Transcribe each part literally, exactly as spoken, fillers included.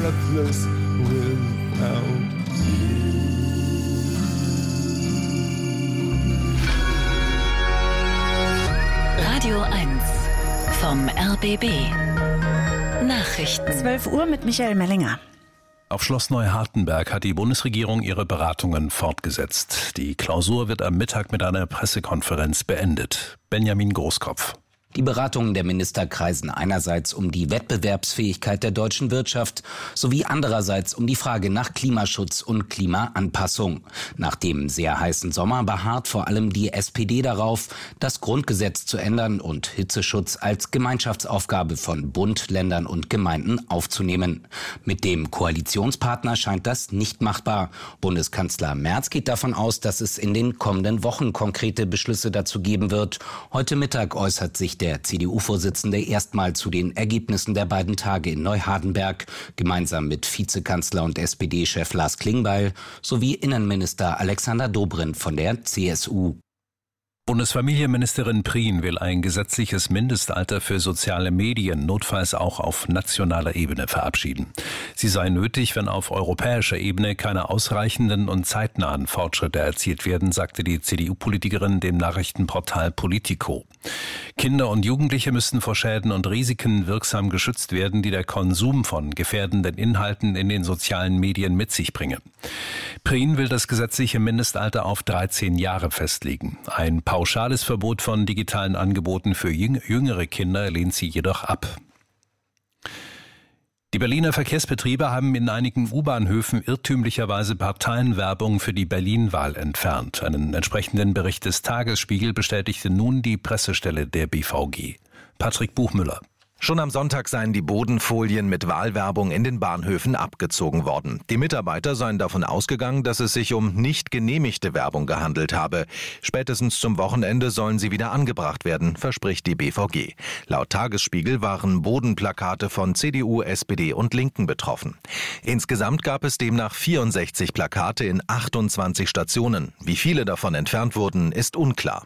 breathless without you. Radio eins vom R B B. Nachrichten. zwölf Uhr mit Michael Mellinger. Auf Schloss Neuhardenberg hat die Bundesregierung ihre Beratungen fortgesetzt. Die Klausur wird am Mittag mit einer Pressekonferenz beendet. Benjamin Großkopf. Die Beratungen der Minister kreisen einerseits um die Wettbewerbsfähigkeit der deutschen Wirtschaft sowie andererseits um die Frage nach Klimaschutz und Klimaanpassung. Nach dem sehr heißen Sommer beharrt vor allem die S P D darauf, das Grundgesetz zu ändern und Hitzeschutz als Gemeinschaftsaufgabe von Bund, Ländern und Gemeinden aufzunehmen. Mit dem Koalitionspartner scheint das nicht machbar. Bundeskanzler Merz geht davon aus, dass es in den kommenden Wochen konkrete Beschlüsse dazu geben wird. Heute Mittag äußert sich der C D U-Vorsitzende erstmal zu den Ergebnissen der beiden Tage in Neuhardenberg, gemeinsam mit Vizekanzler und S P D-Chef Lars Klingbeil sowie Innenminister Alexander Dobrindt von der C S U. Bundesfamilienministerin Prien will ein gesetzliches Mindestalter für soziale Medien notfalls auch auf nationaler Ebene verabschieden. Sie sei nötig, wenn auf europäischer Ebene keine ausreichenden und zeitnahen Fortschritte erzielt werden, sagte die C D U-Politikerin dem Nachrichtenportal Politico. Kinder und Jugendliche müssten vor Schäden und Risiken wirksam geschützt werden, die der Konsum von gefährdenden Inhalten in den sozialen Medien mit sich bringe. Prien will das gesetzliche Mindestalter auf dreizehn Jahre festlegen. Ein pauschales Verbot von digitalen Angeboten für jüngere Kinder lehnt sie jedoch ab. Die Berliner Verkehrsbetriebe haben in einigen U-Bahnhöfen irrtümlicherweise Parteienwerbung für die Berlin-Wahl entfernt. Einen entsprechenden Bericht des Tagesspiegel bestätigte nun die Pressestelle der B V G. Patrick Buchmüller. Schon am Sonntag seien die Bodenfolien mit Wahlwerbung in den Bahnhöfen abgezogen worden. Die Mitarbeiter seien davon ausgegangen, dass es sich um nicht genehmigte Werbung gehandelt habe. Spätestens zum Wochenende sollen sie wieder angebracht werden, verspricht die B V G. Laut Tagesspiegel waren Bodenplakate von C D U, S P D und Linken betroffen. Insgesamt gab es demnach vierundsechzig Plakate in achtundzwanzig Stationen. Wie viele davon entfernt wurden, ist unklar.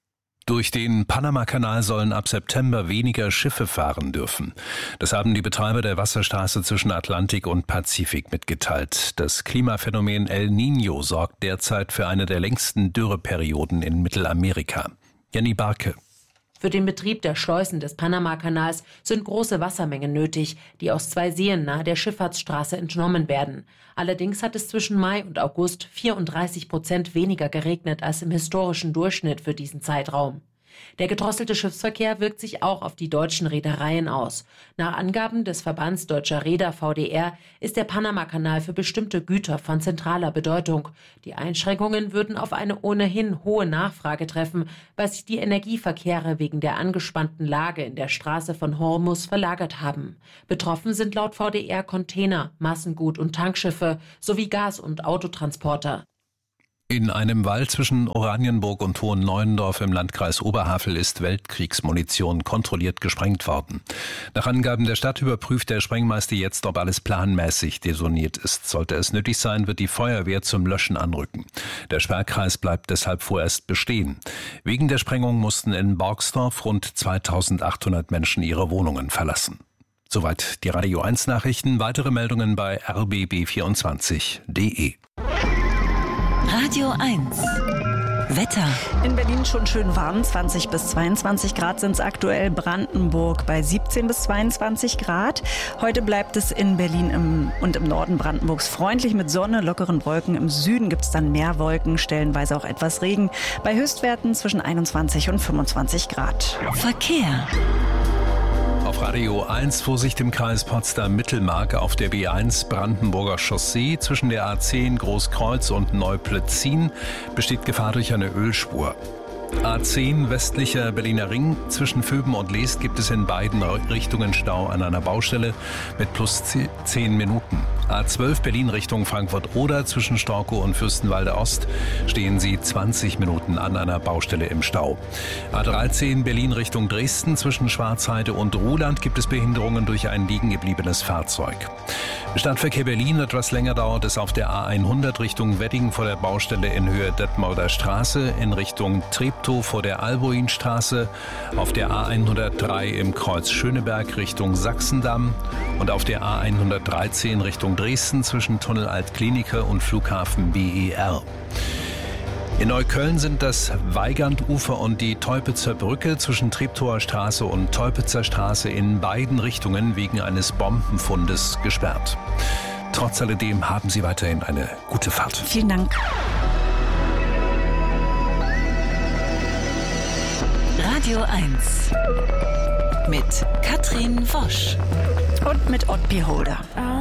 Durch den Panama-Kanal sollen ab September weniger Schiffe fahren dürfen. Das haben die Betreiber der Wasserstraße zwischen Atlantik und Pazifik mitgeteilt. Das Klimaphänomen El Niño sorgt derzeit für eine der längsten Dürreperioden in Mittelamerika. Jenny Barke. Für den Betrieb der Schleusen des Panama-Kanals sind große Wassermengen nötig, die aus zwei Seen nahe der Schifffahrtsstraße entnommen werden. Allerdings hat es zwischen Mai und August vierunddreißig Prozent weniger geregnet als im historischen Durchschnitt für diesen Zeitraum. Der gedrosselte Schiffsverkehr wirkt sich auch auf die deutschen Reedereien aus. Nach Angaben des Verbands Deutscher Reeder V D R ist der Panama-Kanal für bestimmte Güter von zentraler Bedeutung. Die Einschränkungen würden auf eine ohnehin hohe Nachfrage treffen, weil sich die Energieverkehre wegen der angespannten Lage in der Straße von Hormuz verlagert haben. Betroffen sind laut V D R Container, Massengut- und Tankschiffe sowie Gas- und Autotransporter. In einem Wald zwischen Oranienburg und Hohen-Neuendorf im Landkreis Oberhavel ist Weltkriegsmunition kontrolliert gesprengt worden. Nach Angaben der Stadt überprüft der Sprengmeister jetzt, ob alles planmäßig detoniert ist. Sollte es nötig sein, wird die Feuerwehr zum Löschen anrücken. Der Sperrkreis bleibt deshalb vorerst bestehen. Wegen der Sprengung mussten in Borgsdorf rund zweitausendachthundert Menschen ihre Wohnungen verlassen. Soweit die Radio eins Nachrichten. Weitere Meldungen bei r b b vierundzwanzig punkt d e. Radio eins. Wetter. In Berlin schon schön warm, zwanzig bis zweiundzwanzig Grad sind es aktuell. Brandenburg bei siebzehn bis zweiundzwanzig Grad. Heute bleibt es in Berlin im, und im Norden Brandenburgs freundlich mit Sonne, lockeren Wolken. Im Süden gibt es dann mehr Wolken, stellenweise auch etwas Regen. Bei Höchstwerten zwischen einundzwanzig und fünfundzwanzig Grad. Verkehr. Auf Radio eins Vorsicht im Kreis Potsdam-Mittelmark auf der B eins Brandenburger Chaussee zwischen der A zehn Großkreuz und Neuplötzin besteht Gefahr durch eine Ölspur. A zehn westlicher Berliner Ring zwischen Vöben und Leest gibt es in beiden Richtungen Stau an einer Baustelle mit plus zehn Minuten. A zwölf Berlin Richtung Frankfurt-Oder zwischen Storkow und Fürstenwalde Ost stehen Sie zwanzig Minuten an einer Baustelle im Stau. A dreizehn Berlin Richtung Dresden zwischen Schwarzheide und Ruhland gibt es Behinderungen durch ein liegengebliebenes Fahrzeug. Stadtverkehr Berlin. Etwas länger dauert es auf der A hundert Richtung Wedding vor der Baustelle in Höhe Detmolder Straße, in Richtung Treptow vor der Albuinstraße, auf der A hundertdrei im Kreuz Schöneberg Richtung Sachsendamm und auf der A hundertdreizehn Richtung Dresden zwischen Tunnel Altklinike und Flughafen B E R. In Neukölln sind das Weigandufer und die Teupitzer Brücke zwischen Treptower Straße und Teupitzer Straße in beiden Richtungen wegen eines Bombenfundes gesperrt. Trotz alledem haben Sie weiterhin eine gute Fahrt. Vielen Dank. Radio eins mit Katrin Wosch Und mit Odd Beholder.